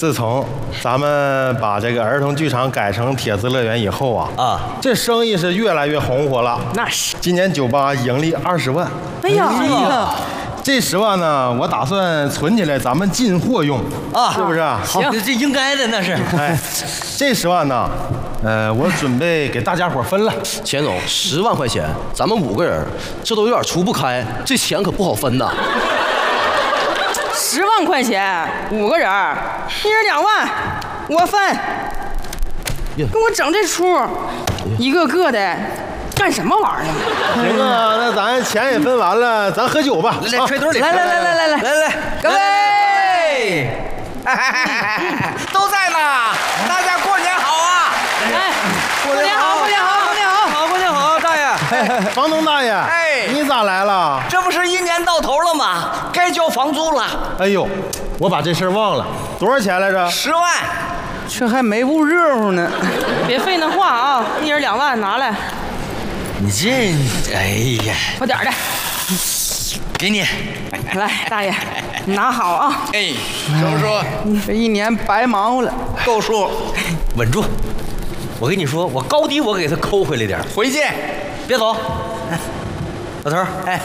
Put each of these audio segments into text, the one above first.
自从咱们把这个儿童剧场改成铁子乐园以后啊，这生意是越来越红火了。 那是， 今年酒吧盈利20万。 哎呀， 这10万呢，我打算存起来，咱们进货用啊，是不是？ 好，这应该的，那是。 哎，这10万呢，我准备给大家伙分了。 钱总，10万块钱，咱们5个人，这都有点除不开，这钱可不好分呐。 10万块钱，5个人，1人2万，我分。给我整这出，一个个的。干什么玩意儿？ 行啊，那咱钱也分完了，咱喝酒吧。 来，吹兜里。 来，各位， 都在呢，大家过年好啊！ 哎，过年好， 过年好，大爷。 房东大爷， 哎， 你咋来了？ 这不是一年到头了吗？该交房租了。 哎呦，我把这事儿忘了，多少钱来着 ？10万。 这还没不热乎呢。别费那话啊，1人2万，拿来。 你这，哎呀， 快点的， 给你， 来，大爷，你拿好啊！ 哎，收收， 这一年白忙活了， 够数， 稳住！我跟你说，我高低我给他抠回来点， 回去， 别走。老头儿， 哎，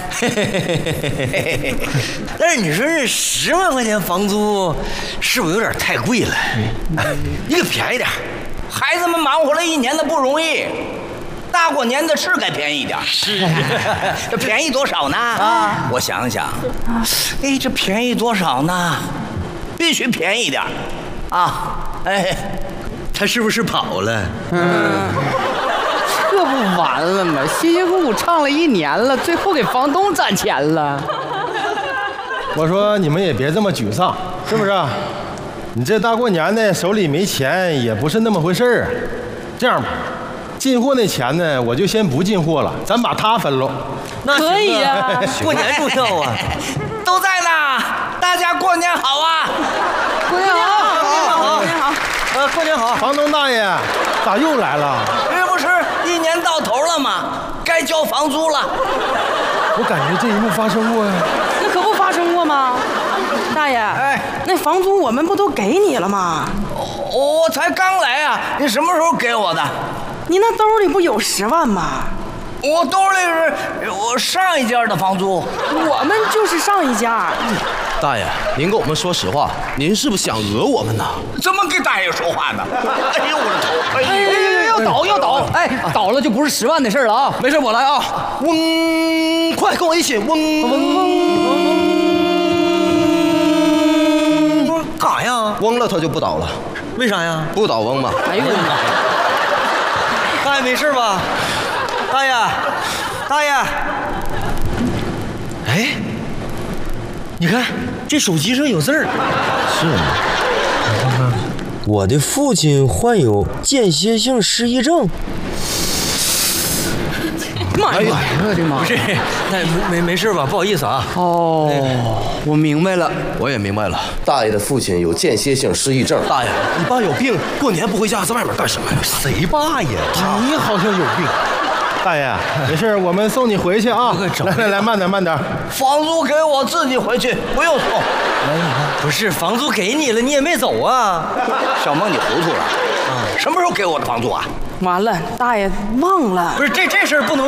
但是你说这10万块钱房租，是不是有点太贵了？你给便宜点，孩子们忙活了一年的不容易。大过年的是该便宜点，是，这便宜多少呢？啊，我想想，哎，这便宜多少呢？必须便宜点，啊，哎， 他是不是跑了？ 这不完了吗？辛辛苦苦唱了1年了，最后给房东攒钱了。 我说你们也别这么沮丧，是不是？你这大过年的手里没钱也不是那么回事儿啊。这样吧。进货那钱呢，我就先不进货了，咱把它分喽。 那可以呀， 过年重要啊！ 都在呢，大家过年好啊！ 过年好， 过年好！房东大爷，咋又来了？ 这不是一年到头了吗？该交房租了。 我感觉这一幕发生过呀。 那可不发生过吗？大爷，哎，那房租我们不都给你了吗？ 我才刚来啊，你什么时候给我的？ 你那兜里不有10万吗？ 我兜里是我上一家的房租。 我们就是上一家。 大爷，您跟我们说实话，您是不是想讹我们呢？ 怎么跟大爷说话呢？哎呦我的头！哎呦，要倒！哎，倒了就不是10万的事了啊！ 没事，我来啊！嗡，快跟我一起嗡嗡。 干啥呀？ 嗡了它就不倒了。 为啥呀？ 不倒翁嘛。 哎呦我的妈！ 大爷没事吧？大爷，哎，你看这手机上有字儿。 是吗？你看，我的父亲患有间歇性失忆症。 妈呀！我的妈！ 不是，那没事吧？不好意思啊。 哦，我明白了， 我也明白了。大爷的父亲有间歇性失忆症。大爷，你爸有病，过年不回家，在外面干什么呀？ 谁爸呀？ 你好像有病。大爷，没事，我们送你回去啊。来，慢点。 房租给我自己回去，不用送。 来，你看，不是房租给你了，你也没走啊。 小萌，你糊涂了啊？什么时候给我的房租啊？ 完了，大爷忘了。 不是这事儿不能。